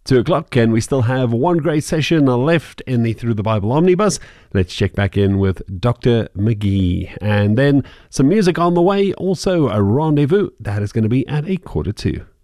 2 o'clock, and we still have one great session left in the Through the Bible Omnibus. Let's check back in with Dr. McGee. And then some music on the way, also a rendezvous. That is going to be at 2:45.